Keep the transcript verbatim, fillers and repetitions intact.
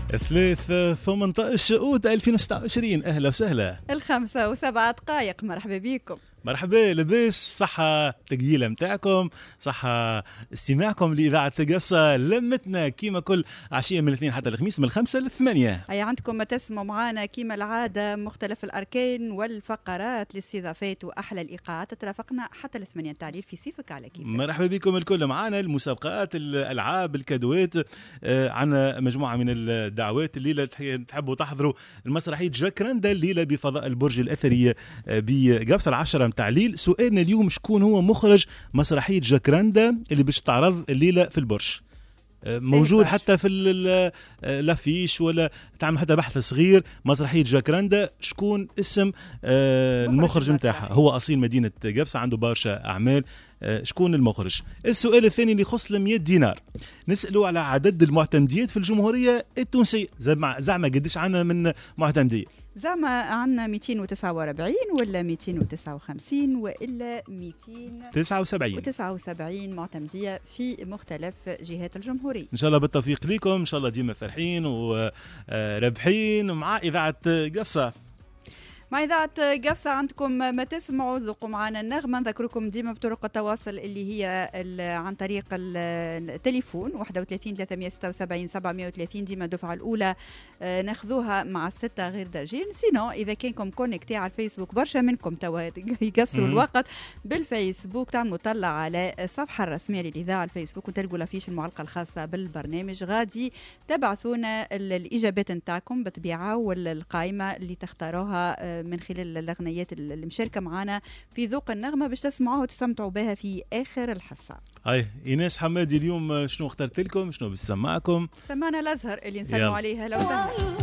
ثلاث ثمانية عشر أوت ألفين وستة وعشرين. أهلا وسهلا. الخمسة وسبعة دقائق. مرحبا بكم. مرحبا. لباس صحة تقيلة متاعكم، صحة استماعكم لإذاعة قصة لمتنا كيما كل عشية من الاثنين حتى الخميس من الخمسة للثمانية. أي عندكم ما تسمعوا معنا كيما العادة مختلف الأركان والفقرات الاستضافات وأحلى الإيقاعات. ترافقنا حتى الثمانية. التعليل في سيفك على كيف. مرحبا بكم الكل. معنا المسابقات، الألعاب، الكادوات، آه عنا مجموعة من الدعوات. الليلة تحبوا تحضروا المسرحية جاكراندا الليلة بفضاء البرج الأثري بقبصة العشرة. تعليل سؤالنا اليوم شكون هو مخرج مسرحية جاكراندا اللي باش تعرض الليلة في البرج؟ موجود حتى في الافيش ولا تعمل حتى بحث صغير. مسرحية جاكراندا شكون اسم المخرج نتاعها؟ هو أصيل مدينة قبصة، عنده برشا أعمال. شكون المخرج؟ السؤال الثاني اللي يخص المية دينار، نسألوا على عدد المعتمديات في الجمهورية التونسية. زعما قديش عنا من معتمدية؟ زعما عنا مئتين وتسعة وأربعين ولا مئتين وتسعة وخمسين وإلا مئتين وتسعة وسبعين معتمدية في مختلف جهات الجمهورية. إن شاء الله بالتوفيق لكم، إن شاء الله ديما فرحين وربحين مع إذاعة قصة. مع إذاعة قفصة عندكم ما تسمعوا ذوقوا معنا النغمة. نذكركم ديما بطرق التواصل اللي هي عن طريق التليفون واحد وثلاثين ثلاثمئة وستة وسبعين سبعمئة وثلاثين. ديما الدفعة الأولى ناخذوها مع الستة غير درجين. سينو إذا كانكم كونكتي على الفيسبوك، برشا منكم توا يقصروا الوقت بالفيسبوك، تعملوا طلع على الصفحة الرسمية للإذاعة الفيسبوك وتلقوا الافيش المعلقة الخاصة بالبرنامج. غادي تبعثونا الإجابات نتاعكم بطبيعة والقائمة اللي تختاروها من خلال الأغنيات المشاركة معنا في ذوق النغمة باش تسمعوها وتستمتعوا بها في آخر الحصة. أي إيناس حمادي اليوم شنو اخترت لكم؟ شنو بسمعكم؟ سمعنا الأزهر اللي نسلموا عليها لو سهل.